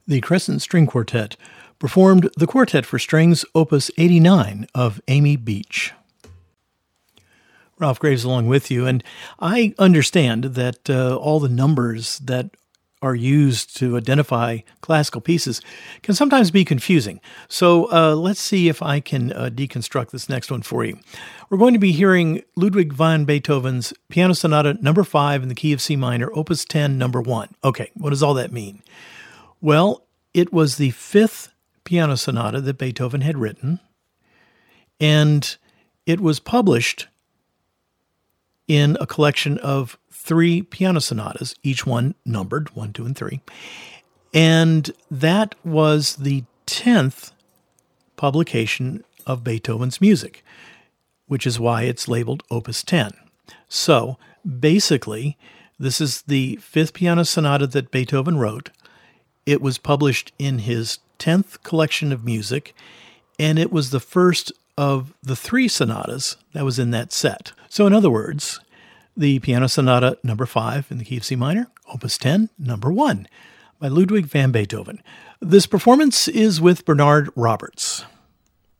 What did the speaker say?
The Crescent String Quartet performed the Quartet for Strings, Opus 89 of Amy Beach. Ralph Graves along with you, and I understand that all the numbers that are used to identify classical pieces can sometimes be confusing. So let's see if I can deconstruct this next one for you. We're going to be hearing Ludwig van Beethoven's Piano Sonata No. 5 in the key of C minor, Opus 10, No. 1. Okay, what does all that mean? Well, it was the fifth piano sonata that Beethoven had written, and it was published in a collection of 3 piano sonatas, each one numbered 1, 2, and 3. And that was the 10th publication of Beethoven's music, which is why it's labeled Opus 10. So basically, this is the 5th piano sonata that Beethoven wrote. It was published in his 10th collection of music, and it was the first of the 3 sonatas that was in that set. So in other words, the Piano Sonata No. 5 in the key of C minor, Opus 10, No. 1, by Ludwig van Beethoven. This performance is with Bernard Roberts.